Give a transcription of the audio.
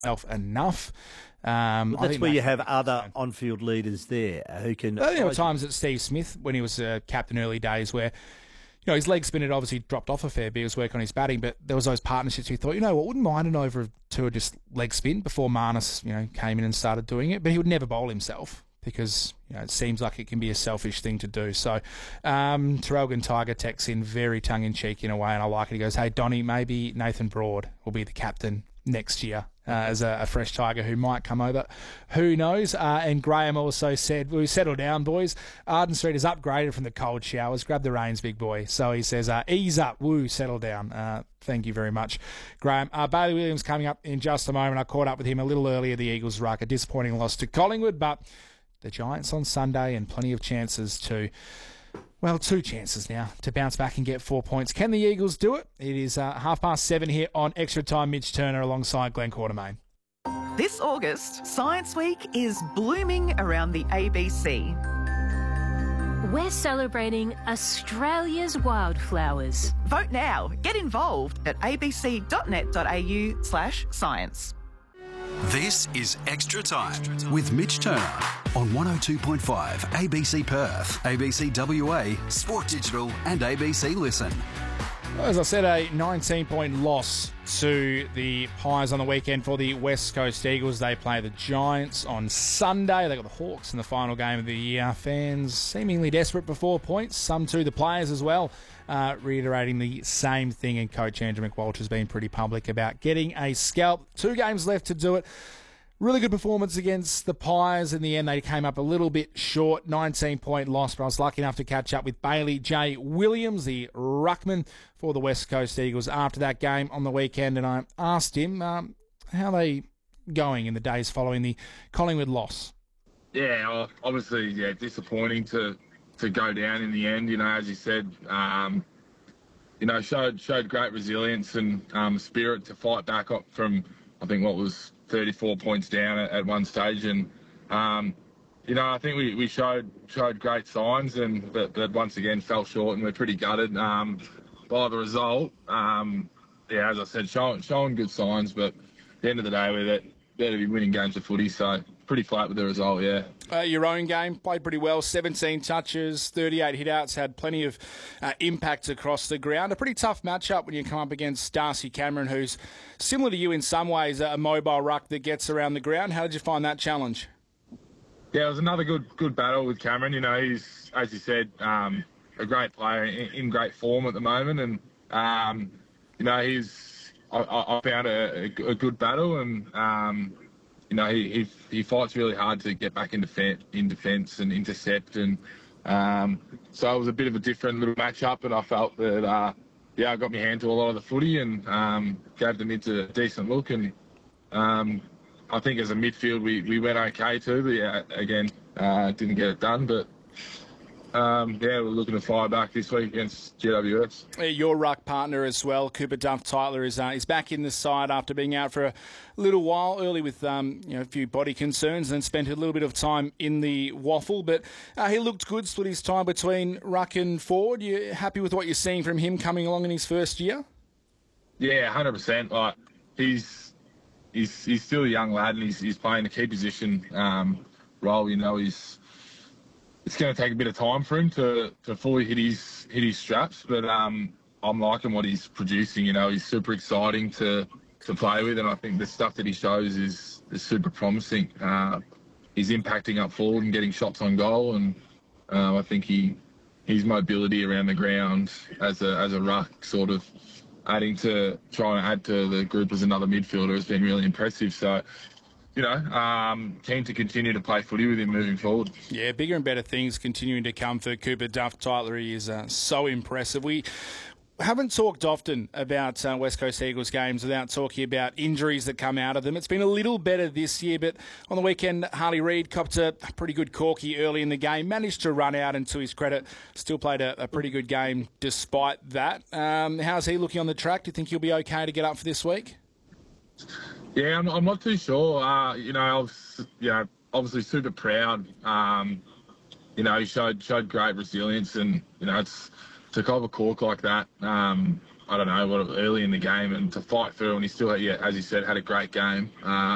enough. That's where you have other on-field leaders there who can... I think there were times that Steve Smith, when he was captain early days, where his leg spin had obviously dropped off a fair bit. He was working on his batting, but there was those partnerships we thought, wouldn't mind an over or two of just leg spin before Marnus, came in and started doing it. But he would never bowl himself because, it seems like it can be a selfish thing to do. So Terrelgan Tiger texts in very tongue-in-cheek in a way, and I like it. He goes, hey, Donnie, maybe Nathan Broad will be the captain next year as a fresh Tiger who might come over. Who knows? And Graham also said, we settle down, boys. Arden Street has upgraded from the cold showers. Grab the reins, big boy. So he says, ease up, woo, settle down. Thank you very much, Graham. Bailey Williams coming up in just a moment. I caught up with him a little earlier, the Eagles ruck. A disappointing loss to Collingwood, but the Giants on Sunday and plenty of chances to... Well, 2 chances now to bounce back and get 4 points. Can the Eagles do it? It is 7:30 here on Extra Time. Mitch Turner alongside Glenn Quartermain. This August, Science Week is blooming around the ABC. We're celebrating Australia's wildflowers. Vote now. Get involved at abc.net.au/science. This is Extra Time with Mitch Turner on 102.5 ABC Perth, ABC WA, Sport Digital and ABC Listen. As I said, a 19-point loss to the Pies on the weekend for the West Coast Eagles. They play the Giants on Sunday. They got the Hawks in the final game of the year. Fans seemingly desperate for 4 points, some to the players as well, reiterating the same thing. And Coach Andrew McWalsh has been pretty public about getting a scalp. 2 games left to do it. Really good performance against the Pies. In the end, they came up a little bit short. 19-point loss, but I was lucky enough to catch up with Bailey J. Williams, the ruckman for the West Coast Eagles, after that game on the weekend, and I asked him how they going in the days following the Collingwood loss. Yeah, obviously, disappointing to go down in the end. As you said, showed great resilience and spirit to fight back up from, I think, what was 34 points down at one stage, and I think we showed great signs, but once again fell short, and we're pretty gutted by the result. As I said, showing good signs, but at the end of the day, we're there to be winning games of footy, so pretty flat with the result. Your own game played pretty well, 17 touches, 38 hit-outs, had plenty of impacts across the ground. A pretty tough matchup when you come up against Darcy Cameron, who's similar to you in some ways, a mobile ruck that gets around the ground. How did you find that challenge? Yeah, it was another good battle with Cameron. He's, as you said, a great player in great form at the moment, and I found a good battle, and he fights really hard to get back in defence and intercept, and so it was a bit of a different little matchup, and I felt that I got my hand to a lot of the footy and gave the mids a decent look, and I think as a midfield we went okay too, but again didn't get it done, but we're looking to fire back this week against GWS. Your ruck partner as well, Cooper Duff-Tytler, is back in the side after being out for a little while, early with a few body concerns, and then spent a little bit of time in the waffle. But he looked good, split his time between ruck and forward. You happy with what you're seeing from him coming along in his first year? Yeah, 100%. Like he's still a young lad, and he's playing a key position role. It's going to take a bit of time for him to fully hit his straps, but I'm liking what he's producing. He's super exciting to play with, and I think the stuff that he shows is super promising. He's impacting up forward and getting shots on goal, and I think his mobility around the ground as a ruck, sort of trying to add to the group as another midfielder, has been really impressive. So, keen to continue to play footy with him moving forward. Yeah, bigger and better things continuing to come for Cooper Duff-Tytler. He is so impressive. We haven't talked often about West Coast Eagles games without talking about injuries that come out of them. It's been a little better this year, but on the weekend, Harley Reid copped a pretty good corky early in the game, managed to run out, and to his credit, still played a pretty good game despite that. How's he looking on the track? Do you think he'll be okay to get up for this week? Yeah, I'm not too sure. I was, obviously super proud. He showed great resilience, and it's to cop a cork like that. I don't know, early in the game, and to fight through, and he still, as you said, had a great game.